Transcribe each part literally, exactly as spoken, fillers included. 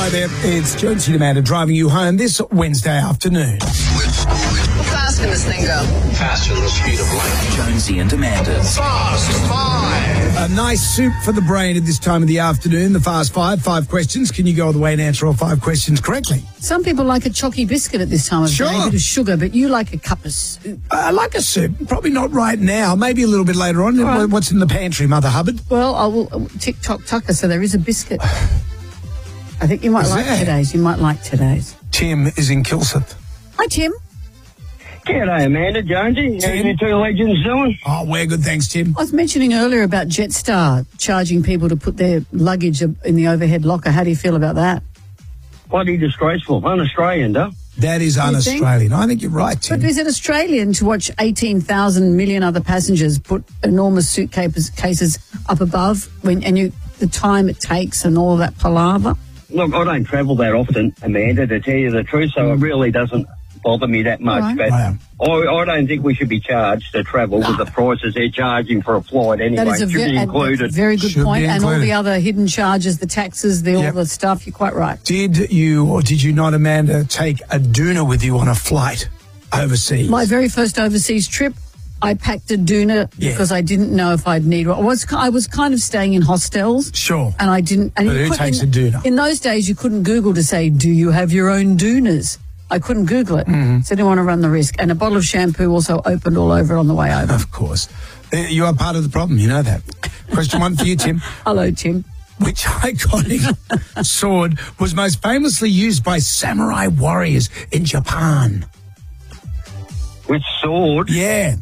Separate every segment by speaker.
Speaker 1: Hi there, it's Jonesy and Amanda driving you home this Wednesday afternoon.
Speaker 2: How fast can this thing go?
Speaker 3: Faster than the speed of light.
Speaker 4: Jonesy and Amanda's
Speaker 3: Fast Five.
Speaker 1: A nice soup for the brain at this time of the afternoon. The Fast Five, five questions. Can you go all the way and answer all five questions correctly?
Speaker 5: Some people like a chalky biscuit at this time of
Speaker 1: Sure.
Speaker 5: day, a bit of sugar, but you like a cup of soup.
Speaker 1: I like a soup. Probably not right now. Maybe a little bit later on.
Speaker 5: right.
Speaker 1: What's in the pantry, Mother Hubbard?
Speaker 5: Well, I will tick-tock tucker, so there is a biscuit. I think you might
Speaker 1: Is
Speaker 5: like
Speaker 1: there?
Speaker 5: today's. You might like today's.
Speaker 1: Tim is in Kilsyth.
Speaker 5: Hi, Tim.
Speaker 6: G'day, Amanda, Jonesy. How
Speaker 1: Tim.
Speaker 6: you two legends doing?
Speaker 1: Oh, we're good, thanks, Tim.
Speaker 5: I was mentioning earlier about Jetstar charging people to put their luggage in the overhead locker. How do you feel about that?
Speaker 6: Bloody disgraceful. Un-Australian, though.
Speaker 1: That is
Speaker 5: You think?
Speaker 1: un-Australian. I think you're right, Tim.
Speaker 5: But is it Australian to watch eighteen thousand million other passengers put enormous suitcases cases up above when and you the time it takes and all that palaver?
Speaker 6: Look, I don't travel that often, Amanda, to tell you the truth, so it really doesn't bother me that much.
Speaker 5: Right.
Speaker 6: But
Speaker 1: Wow.
Speaker 6: I, I don't think we should be charged to travel with the prices they're charging for a flight anyway.
Speaker 5: That is a
Speaker 6: It should
Speaker 5: ve-
Speaker 6: be
Speaker 5: a-
Speaker 6: included.
Speaker 5: a very good
Speaker 1: Should
Speaker 5: point.
Speaker 1: be
Speaker 5: And all
Speaker 1: included.
Speaker 5: the other hidden charges, the taxes, the all
Speaker 1: Yep.
Speaker 5: the stuff. You're quite right.
Speaker 1: Did you or did you not, Amanda, take a doona with you on a flight overseas?
Speaker 5: My very first overseas trip, I packed a doona
Speaker 1: Yeah.
Speaker 5: because I didn't know if I'd need one. I was, I was kind of staying in hostels.
Speaker 1: Sure.
Speaker 5: And I didn't. And
Speaker 1: But
Speaker 5: you
Speaker 1: who
Speaker 5: couldn't-
Speaker 1: takes a doona?
Speaker 5: In those days, you couldn't Google to say, "Do you have your own doonas?" I couldn't Google it,
Speaker 1: Mm-hmm.
Speaker 5: so I didn't want to run the risk. And a bottle of shampoo also opened all over on the way over.
Speaker 1: Of course. Uh, You are part of the problem, you know that. Question one for you, Tim.
Speaker 5: Hello, Tim.
Speaker 1: Which iconic sword was most famously used by samurai warriors in Japan?
Speaker 6: With sword,
Speaker 1: Yeah.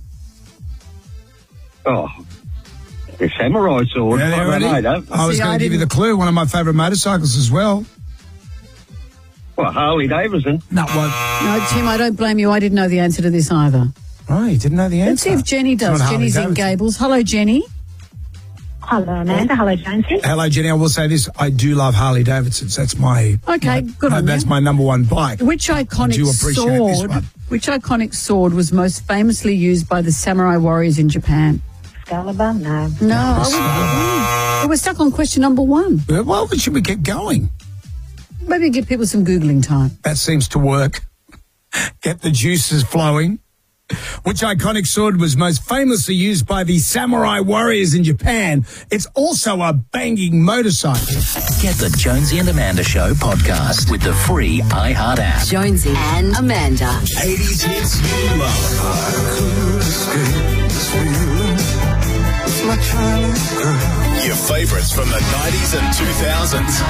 Speaker 6: oh, the samurai sword.
Speaker 1: Yeah,
Speaker 6: I
Speaker 1: they're
Speaker 6: don't
Speaker 1: ready?
Speaker 6: know, though.
Speaker 1: I was
Speaker 5: See,
Speaker 1: going
Speaker 5: I
Speaker 1: to give you the
Speaker 5: didn't-
Speaker 1: clue. One of my favourite motorcycles as well.
Speaker 6: Well, Harley Davidson.
Speaker 1: No, one.
Speaker 5: No, Tim, I don't blame you. I didn't know the answer to this either.
Speaker 1: Oh, you didn't know the answer.
Speaker 5: Let's see if Jenny
Speaker 1: It's
Speaker 5: does.
Speaker 1: not Harley
Speaker 5: Jenny's in
Speaker 1: Davidson.
Speaker 5: Gables. Hello, Jenny.
Speaker 7: Hello, Amanda. Hello, Jonesy.
Speaker 1: Hello, Jenny. I will say this. I do love Harley Davidsons. That's my...
Speaker 5: Okay,
Speaker 1: my-
Speaker 5: good
Speaker 1: uh,
Speaker 5: on
Speaker 1: That's
Speaker 5: you.
Speaker 1: my number one bike.
Speaker 5: Which iconic
Speaker 1: I do appreciate this
Speaker 5: sword?
Speaker 1: one.
Speaker 5: Which iconic sword was most famously used by the samurai warriors in Japan?
Speaker 7: Excalibur? No.
Speaker 5: No, I wouldn't. We're stuck on question number one.
Speaker 1: Uh, Well, should we keep going?
Speaker 5: Maybe give people some Googling time.
Speaker 1: That seems to work. Get the juices flowing. Which iconic sword was most famously used by the samurai warriors in Japan? It's also a banging motorcycle.
Speaker 4: Get the Jonesy and Amanda Show podcast with the free iHeart app.
Speaker 2: Jonesy and Amanda.
Speaker 1: eighties hits you love. I could escape this feeling. It's like China girl.
Speaker 8: Your favourites from the nineties and two thousands.